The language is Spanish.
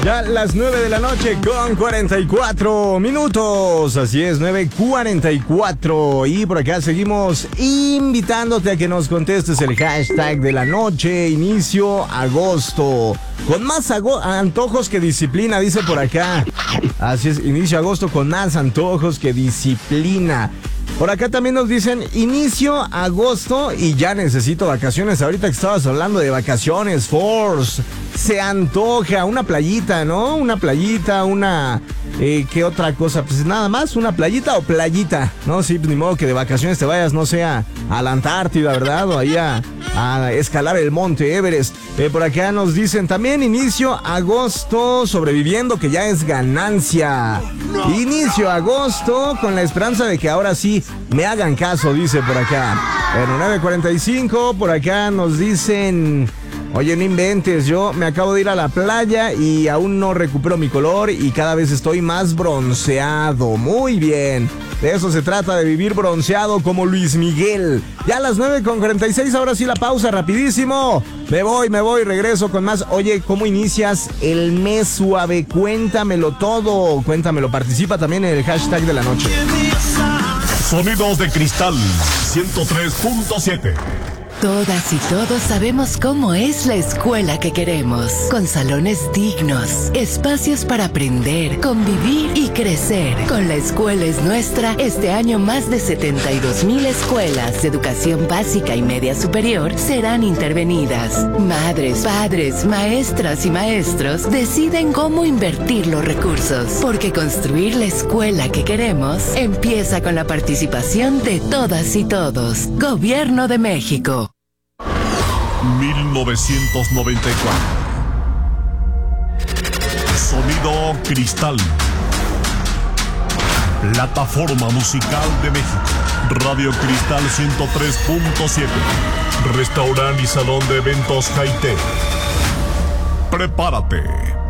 Ya las 9 de la noche con 44 minutos. Así es, 9:44. Y por acá seguimos invitándote a que nos contestes el hashtag de la noche. Inicio agosto. Con más antojos que disciplina, dice por acá. Así es, inicio agosto con más antojos que disciplina. Por acá también nos dicen inicio agosto y ya necesito vacaciones. Ahorita que estabas hablando de vacaciones, Force, se antoja una playita, ¿no? Una playita, ¿qué otra cosa? Pues nada más, una playita o playita, ¿no? Sí, pues ni modo que de vacaciones te vayas, no sé, a la Antártida, ¿verdad? O ahí a escalar el monte Everest. Por acá nos dicen también inicio agosto sobreviviendo, que ya es ganancia. Inicio agosto con la esperanza de que ahora sí me hagan caso, dice por acá. En 9:45, por acá nos dicen: oye, no inventes, yo me acabo de ir a la playa y aún no recupero mi color y cada vez estoy más bronceado. Muy bien. De eso se trata, de vivir bronceado como Luis Miguel. Ya a las 9:46, ahora sí la pausa, rapidísimo. Me voy, regreso con más. Oye, ¿cómo inicias el mes suave? Cuéntamelo todo, cuéntamelo. Participa también en el hashtag de la noche. Sonidos de Cristal 103.7. Todas y todos sabemos cómo es la escuela que queremos, con salones dignos, espacios para aprender, convivir y crecer. Con La Escuela es Nuestra, este año más de 72,000 escuelas de educación básica y media superior serán intervenidas. Madres, padres, maestras y maestros deciden cómo invertir los recursos, porque construir la escuela que queremos empieza con la participación de todas y todos. Gobierno de México. 1994. Sonido Cristal. Plataforma musical de México. Radio Cristal 103.7. Restaurante y salón de eventos Haití. Prepárate